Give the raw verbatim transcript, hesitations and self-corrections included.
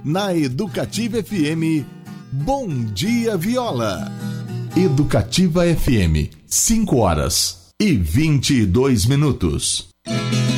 Na Educativa F M, Bom Dia Viola. Educativa F M, cinco horas e vinte e dois minutos.